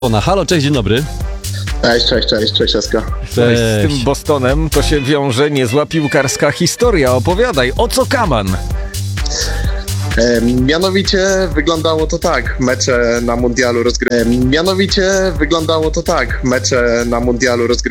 Halo, cześć, dzień dobry. Cześć, Eska. Z tym Bostonem to się wiąże niezła piłkarska historia. Opowiadaj, o co kaman? Mianowicie wyglądało to tak, mecze na mundialu